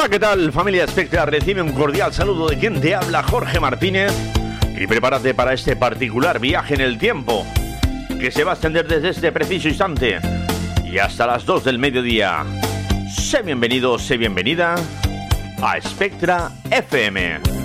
Hola, ¿qué tal, familia Spectra? Recibe un cordial saludo de quien te habla, Jorge Martínez, y prepárate para este particular viaje en el tiempo que se va a extender desde este preciso instante y hasta las 2 del mediodía. Sé bienvenido, sé bienvenida a Spectra FM.